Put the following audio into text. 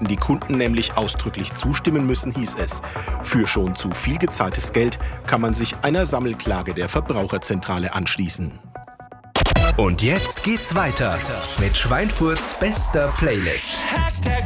hatten die Kunden nämlich ausdrücklich zustimmen müssen, hieß es. Für schon zu viel gezahltes Geld kann man sich einer Sammelklage der Verbraucherzentrale anschließen. Und jetzt geht's weiter mit Schweinfurts bester Playlist.